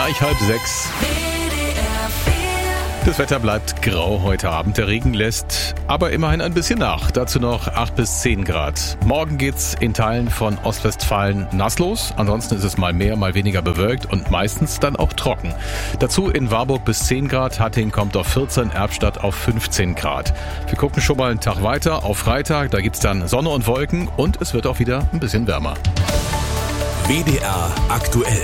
gleich 5:30. Das Wetter bleibt grau heute Abend. Der Regen lässt aber immerhin ein bisschen nach. Dazu noch 8 bis 10 Grad. Morgen geht's in Teilen von Ostwestfalen nass los. Ansonsten ist es mal mehr, mal weniger bewölkt und meistens dann auch trocken. Dazu in Warburg bis 10 Grad. Hatting kommt auf 14, Erbstadt auf 15 Grad. Wir gucken schon mal einen Tag weiter auf Freitag. Da gibt's dann Sonne und Wolken und es wird auch wieder ein bisschen wärmer. WDR aktuell.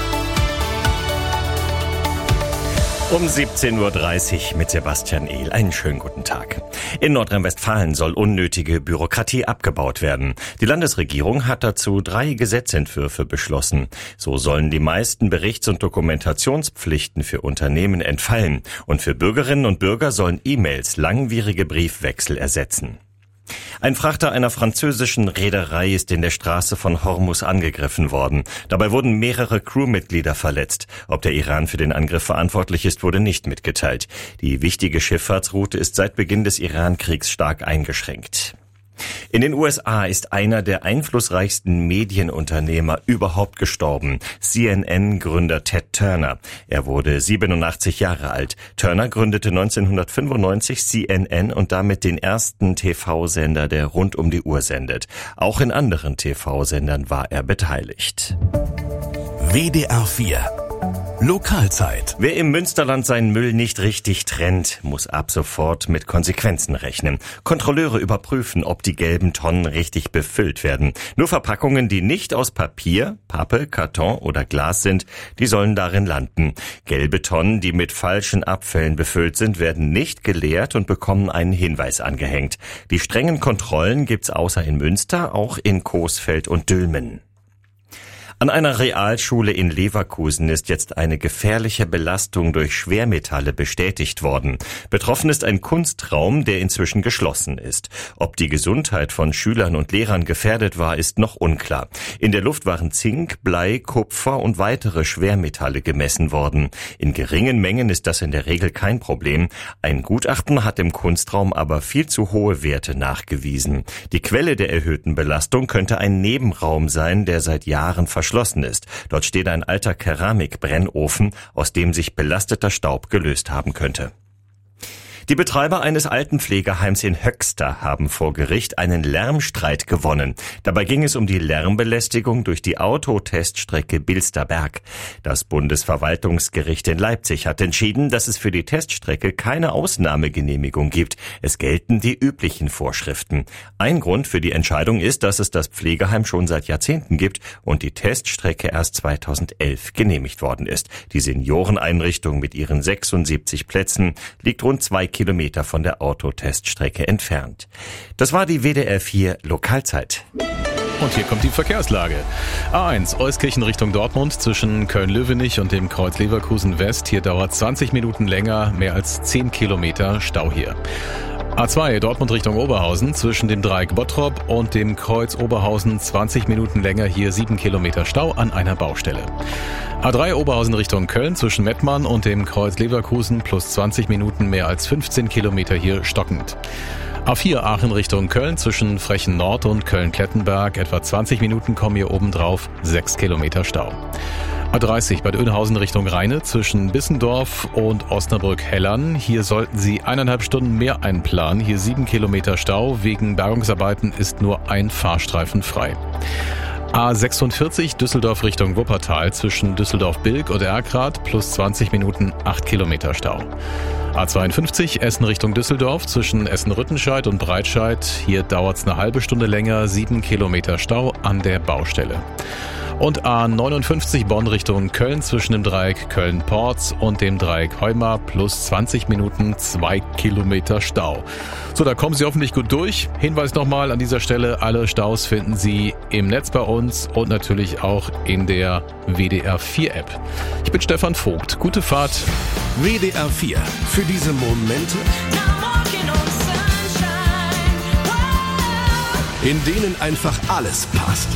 Um 17.30 Uhr mit Sebastian Ehl. Einen schönen guten Tag. In Nordrhein-Westfalen soll unnötige Bürokratie abgebaut werden. Die Landesregierung hat dazu 3 Gesetzentwürfe beschlossen. So sollen die meisten Berichts- und Dokumentationspflichten für Unternehmen entfallen. Und für Bürgerinnen und Bürger sollen E-Mails langwierige Briefwechsel ersetzen. Ein Frachter einer französischen Reederei ist in der Straße von Hormuz angegriffen worden. Dabei wurden mehrere Crewmitglieder verletzt. Ob der Iran für den Angriff verantwortlich ist, wurde nicht mitgeteilt. Die wichtige Schifffahrtsroute ist seit Beginn des Iran-Kriegs stark eingeschränkt. In den USA ist einer der einflussreichsten Medienunternehmer überhaupt gestorben. CNN-Gründer Ted Turner. Er wurde 87 Jahre alt. Turner gründete 1995 CNN und damit den ersten TV-Sender, der rund um die Uhr sendet. Auch in anderen TV-Sendern war er beteiligt. WDR 4 Lokalzeit. Wer im Münsterland seinen Müll nicht richtig trennt, muss ab sofort mit Konsequenzen rechnen. Kontrolleure überprüfen, ob die gelben Tonnen richtig befüllt werden. Nur Verpackungen, die nicht aus Papier, Pappe, Karton oder Glas sind, die sollen darin landen. Gelbe Tonnen, die mit falschen Abfällen befüllt sind, werden nicht geleert und bekommen einen Hinweis angehängt. Die strengen Kontrollen gibt's außer in Münster auch in Coesfeld und Dülmen. An einer Realschule in Leverkusen ist jetzt eine gefährliche Belastung durch Schwermetalle bestätigt worden. Betroffen ist ein Kunstraum, der inzwischen geschlossen ist. Ob die Gesundheit von Schülern und Lehrern gefährdet war, ist noch unklar. In der Luft waren Zink, Blei, Kupfer und weitere Schwermetalle gemessen worden. In geringen Mengen ist das in der Regel kein Problem. Ein Gutachten hat im Kunstraum aber viel zu hohe Werte nachgewiesen. Die Quelle der erhöhten Belastung könnte ein Nebenraum sein, der seit Jahren verschlossen ist. Dort steht ein alter Keramikbrennofen, aus dem sich belasteter Staub gelöst haben könnte. Die Betreiber eines Altenpflegeheims in Höxter haben vor Gericht einen Lärmstreit gewonnen. Dabei ging es um die Lärmbelästigung durch die Autoteststrecke Bilsterberg. Das Bundesverwaltungsgericht in Leipzig hat entschieden, dass es für die Teststrecke keine Ausnahmegenehmigung gibt. Es gelten die üblichen Vorschriften. Ein Grund für die Entscheidung ist, dass es das Pflegeheim schon seit Jahrzehnten gibt und die Teststrecke erst 2011 genehmigt worden ist. Die Senioreneinrichtung mit ihren 76 Plätzen liegt rund 2 Kilometer von der Autoteststrecke entfernt. Das war die WDR 4 Lokalzeit. Und hier kommt die Verkehrslage. A1 Euskirchen Richtung Dortmund zwischen Köln-Löwenich und dem Kreuz Leverkusen West. Hier dauert 20 Minuten länger, mehr als 10 Kilometer Stau hier. A2 Dortmund Richtung Oberhausen zwischen dem Dreieck Bottrop und dem Kreuz Oberhausen 20 Minuten länger, hier 7 Kilometer Stau an einer Baustelle. A3 Oberhausen Richtung Köln zwischen Mettmann und dem Kreuz Leverkusen plus 20 Minuten, mehr als 15 Kilometer hier stockend. A4 Aachen Richtung Köln zwischen Frechen Nord und Köln-Klettenberg etwa 20 Minuten, kommen hier obendrauf 6 Kilometer Stau. A30 Bad Oeynhausen Richtung Rheine zwischen Bissendorf und Osnabrück-Hellern. Hier sollten Sie 1,5 Stunden mehr einplanen. Hier 7 Kilometer Stau. Wegen Bergungsarbeiten ist nur ein Fahrstreifen frei. A46 Düsseldorf Richtung Wuppertal zwischen Düsseldorf-Bilk und Erkrath plus 20 Minuten 8 Kilometer Stau. A52 Essen Richtung Düsseldorf zwischen Essen-Rüttenscheid und Breitscheid. Hier dauert es eine halbe Stunde länger, 7 Kilometer Stau an der Baustelle. Und A59 Bonn Richtung Köln zwischen dem Dreieck Köln-Porz und dem Dreieck Heumar plus 20 Minuten 2 Kilometer Stau. So, da kommen Sie hoffentlich gut durch. Hinweis nochmal an dieser Stelle, alle Staus finden Sie im Netz bei uns und natürlich auch in der WDR 4 App. Ich bin Stefan Vogt. Gute Fahrt. WDR 4. Für diese Momente, in denen einfach alles passt.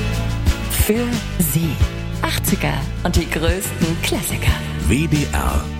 Für Sie. 80er und die größten Klassiker. WDR